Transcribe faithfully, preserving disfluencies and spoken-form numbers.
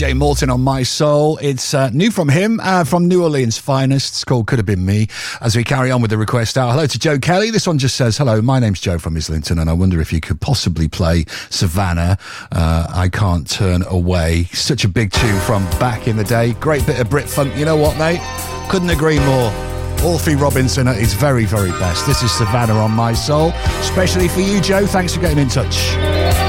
J Morton on My Soul. It's uh, new from him, uh, from New Orleans' finest. It's called Could Have Been Me. As we carry on with the request out, hello to Joe Kelly. This one just says, hello, my name's Joe from Islington, and I wonder if you could possibly play Savannah. Uh, I Can't Turn Away. Such a big tune from back in the day. Great bit of Brit funk. You know what, mate? Couldn't agree more. Alfie Robinson at his very, very best. This is Savannah on My Soul. Especially for you, Joe. Thanks for getting in touch.